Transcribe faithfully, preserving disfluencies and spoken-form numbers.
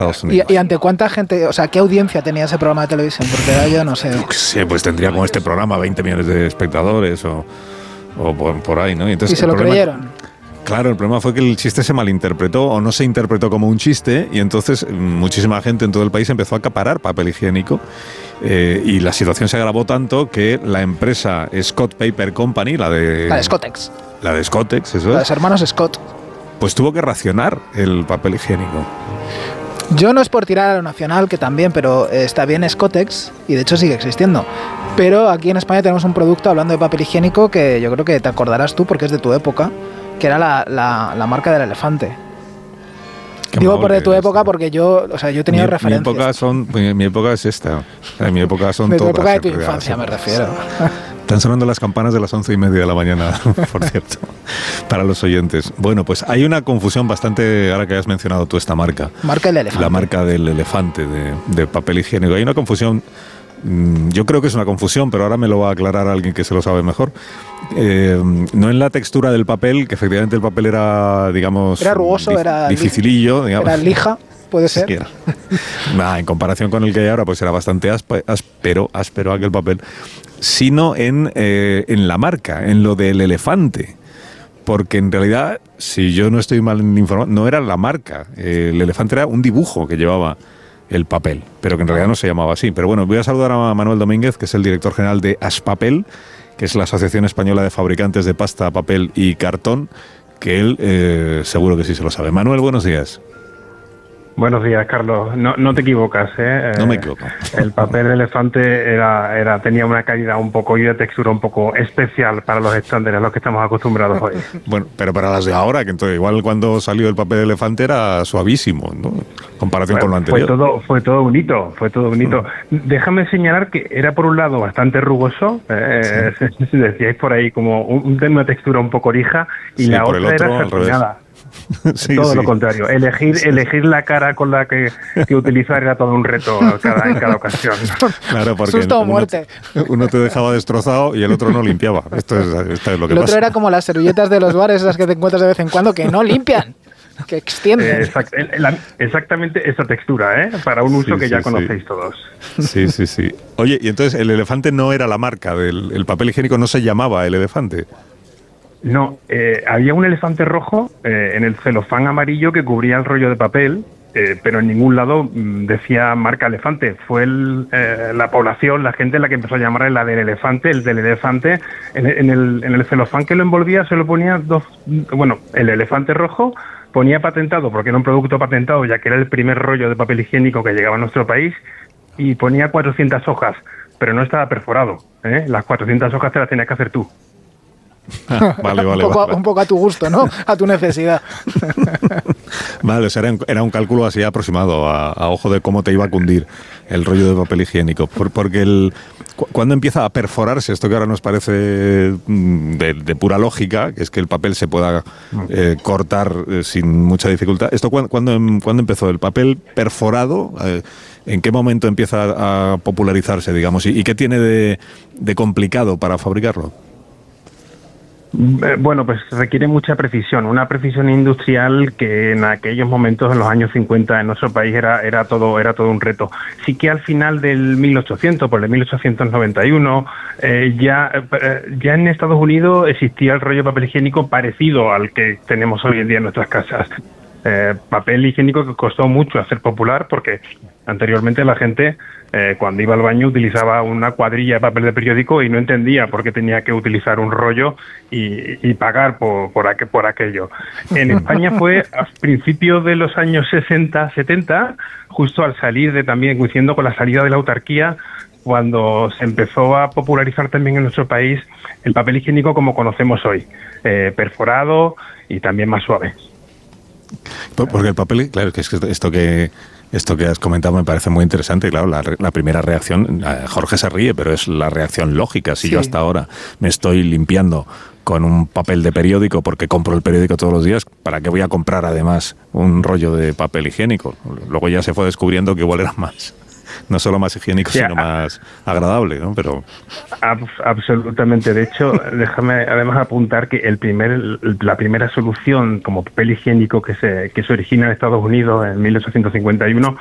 ¿Y, ¿Y ante cuánta gente, o sea, qué audiencia tenía ese programa de televisión? Porque era, yo no sé. Sí, pues tendría como este programa veinte millones de espectadores o, o por, por ahí, ¿no? Y, entonces, ¿Y se lo problema, creyeron? Claro, el problema fue que el chiste se malinterpretó o no se interpretó como un chiste y entonces muchísima gente en todo el país empezó a acaparar papel higiénico eh, y la situación se agravó tanto que la empresa Scott Paper Company, la de... La de Scottex. La de Scottex, eso es. La de los hermanos Scott. Pues tuvo que racionar el papel higiénico. Yo no es por tirar a lo nacional, que también, pero está bien Scottex y de hecho sigue existiendo. Pero aquí en España tenemos un producto, hablando de papel higiénico, que yo creo que te acordarás tú porque es de tu época, que era la, la, la marca del elefante. Qué Digo por de tu época porque yo, o sea, yo he tenido mi, referencias. Mi época, son, mi, mi época es esta. En mi época son de todas. De tu época de tu infancia, me refiero. Están sonando las campanas de las once y media de la mañana, por cierto, para los oyentes. Bueno, pues hay una confusión bastante, ahora que has mencionado tú esta marca. Marca del elefante. La marca del elefante de, de papel higiénico. Hay una confusión, yo creo que es una confusión, pero ahora me lo va a aclarar alguien que se lo sabe mejor. Eh, no en la textura del papel, que efectivamente el papel era, digamos... Era rugoso, dif, era... dificilillo, digamos. Era lija. Puede ser. Siquiera. Nah, en comparación con el que hay ahora, pues era bastante aspe, áspero, áspero aquel papel, sino en, eh, en la marca, en lo del elefante. Porque en realidad, si yo no estoy mal informado, no era la marca. Eh, el elefante era un dibujo que llevaba el papel, pero que en realidad no se llamaba así. Pero bueno, voy a saludar a Manuel Domínguez, que es el director general de Aspapel, que es la Asociación Española de Fabricantes de Pasta, Papel y Cartón, que él eh, seguro que sí se lo sabe. Manuel, buenos días. Buenos días, Carlos. No, no te equivocas, ¿eh? No me equivoco. El papel de elefante era, era, tenía una calidad un poco y una textura un poco especial para los estándares a los que estamos acostumbrados hoy. Bueno, pero para las de ahora, que entonces igual cuando salió el papel de elefante era suavísimo, ¿no? En comparación bueno, con lo anterior. Fue todo, fue todo bonito, fue todo bonito. Mm. Déjame señalar que era por un lado bastante rugoso, eh, sí. Decíais por ahí como un, una textura un poco orija, y sí, la otra otro, era satinada. Sí, todo sí. Lo contrario, elegir elegir la cara con la que, que utilizar era todo un reto cada, en cada ocasión. Claro, porque susto o uno, muerte. Uno te dejaba destrozado y el otro no limpiaba. Esto es, esto es lo que el pasa. otro era como las servilletas de los bares, esas que te encuentras de vez en cuando, que no limpian, que extienden. Eh, exact, la, exactamente esa textura, ¿eh? Para un uso sí, que sí, ya conocéis sí. todos. Sí, sí, sí. Oye, y entonces el elefante no era la marca, del el papel higiénico no se llamaba el elefante. No, eh, había un elefante rojo eh, en el celofán amarillo que cubría el rollo de papel, eh, pero en ningún lado mm, decía marca elefante. Fue el, eh, la población, la gente la que empezó a llamar la del elefante, el del elefante. En, en, el, en el celofán que lo envolvía se lo ponía dos, bueno, el elefante rojo ponía patentado, porque era un producto patentado, ya que era el primer rollo de papel higiénico que llegaba a nuestro país, y ponía cuatrocientas hojas, pero no estaba perforado, ¿eh? Las cuatrocientas hojas te las tenías que hacer tú. Ah, vale, vale, un, poco, vale. un poco a tu gusto, ¿no? A tu necesidad. Vale, o sea, era, era un cálculo así aproximado a, a ojo de cómo te iba a cundir el rollo de papel higiénico. Por, porque el, cu cuando empieza a perforarse, esto que ahora nos parece de, de pura lógica, que es que el papel se pueda eh, cortar eh, sin mucha dificultad, ¿esto cuándo, cuándo, cuándo empezó? ¿El papel perforado? Eh, ¿En qué momento empieza a popularizarse, digamos? ¿Y, y qué tiene de, de complicado para fabricarlo? Bueno, pues requiere mucha precisión, una precisión industrial que en aquellos momentos, en los años cincuenta, en nuestro país era, era, todo, era todo un reto. Sí que al final del mil ochocientos, por el mil ochocientos noventa y uno, eh, ya, eh, ya en Estados Unidos existía el rollo de papel higiénico parecido al que tenemos hoy en día en nuestras casas. Eh, papel higiénico que costó mucho hacer popular porque anteriormente la gente eh, cuando iba al baño utilizaba una cuadrilla de papel de periódico y no entendía por qué tenía que utilizar un rollo y, y pagar por, por, aqu por aquello. En España fue a principios de los años sesenta, setenta, justo al salir de también, coincidiendo con la salida de la autarquía, cuando se empezó a popularizar también en nuestro país el papel higiénico como conocemos hoy, eh, perforado y también más suave. Porque el papel, claro, que es que esto que esto que has comentado me parece muy interesante. Claro, la, la primera reacción, Jorge se ríe, pero es la reacción lógica. Si sí. Yo hasta ahora me estoy limpiando con un papel de periódico porque compro el periódico todos los días, ¿para qué voy a comprar además un rollo de papel higiénico? Luego ya se fue descubriendo que igual era más no solo más higiénico, sí, sino a, más agradable, ¿no? Pero ab- absolutamente. De hecho, déjame además apuntar que el primer, la primera solución como papel higiénico que se, que se origina en Estados Unidos en mil ochocientos cincuenta y uno